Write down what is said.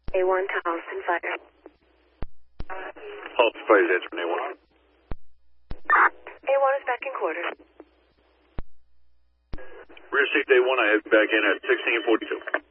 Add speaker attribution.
Speaker 1: A1 to Holliston Fire.
Speaker 2: Holliston Fire is answering A1.
Speaker 1: A1 is back in quarters.
Speaker 2: Received A1, I have back in at 1642.